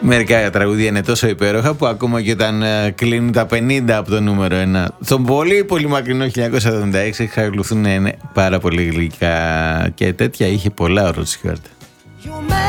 Μερικά τραγούδια είναι τόσο υπέροχα που ακόμα και όταν κλείνουν τα 50 από το νούμερο 1, στον πολύ πολύ μακρινό 1976, εξακολουθούν να είναι πάρα πολύ γλυκά και τέτοια είχε πολλά ο Ροντ Στιούαρτ.